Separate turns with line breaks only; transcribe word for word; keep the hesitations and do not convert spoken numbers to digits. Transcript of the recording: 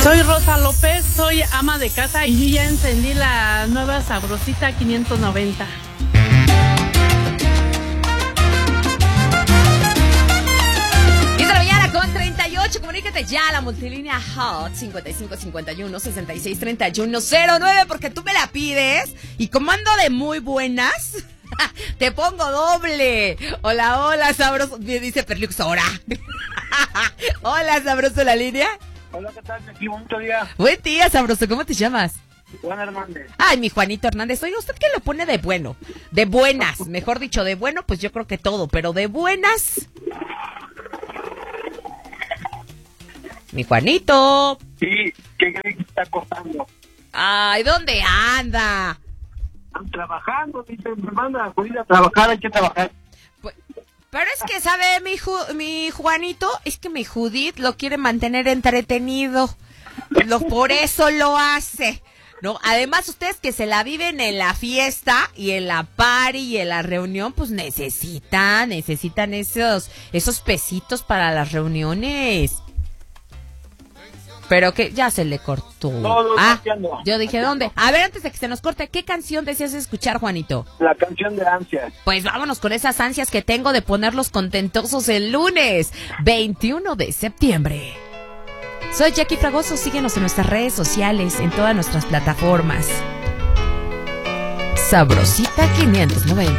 Soy Rosa López, soy ama de casa y ya encendí la nueva Sabrosita quinientos noventa.
Con treinta y ocho, comunícate ya a la multilínea Hot cincuenta y cinco cincuenta y uno sesenta y seis treinta y uno cero nueve, porque tú me la pides y como ando de muy buenas, te pongo doble. Hola, hola, sabroso, me dice Perlux ahora. Hola, sabroso, la línea.
Hola, ¿qué tal? Aquí, bonito día.
Buen día, sabroso, ¿cómo te llamas?
Juan Hernández.
Ay, mi Juanito Hernández. Oiga, ¿usted qué lo pone de bueno? De buenas, mejor dicho, de bueno, pues yo creo que todo, pero de buenas... Mi Juanito.
Sí, ¿qué creen que está costando?
Ay, ¿dónde anda?
Están trabajando, dice, me manda a acudir a trabajar, hay que trabajar.
Pues, pero es que, ¿sabe mi, ju- mi Juanito? Es que mi Judith lo quiere mantener entretenido. Lo, por eso lo hace. No, además ustedes que se la viven en la fiesta y en la party y en la reunión, pues necesitan, necesitan esos, esos pesitos para las reuniones. Pero que ya se le cortó.
No, no,
ah,
no.
yo dije, ¿dónde? A ver, antes de que se nos corte, ¿qué canción deseas escuchar, Juanito?
La canción de ansias.
Pues vámonos con esas ansias que tengo de ponerlos contentosos el lunes, veintiuno de septiembre. Soy Jackie Fragoso, síguenos en nuestras redes sociales, en todas nuestras plataformas. Sabrosita quinientos noventa.